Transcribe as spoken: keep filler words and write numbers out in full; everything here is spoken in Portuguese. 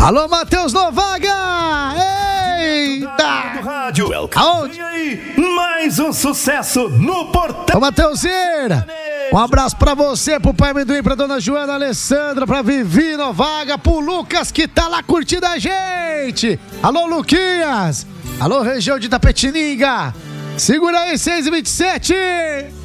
Alô, Matheus Novaga! Eita! Do rádio. Aonde? Vem aí, mais um sucesso no Portão. Ô, Mateuzinho, um abraço pra você, pro pai Amendoim, pra dona Joana Alessandra, pra Vivi Novaga, pro Lucas que tá lá curtindo a gente. Alô, Luquinhas! Alô, região de Itapetininga! Segura aí, seis e vinte e sete!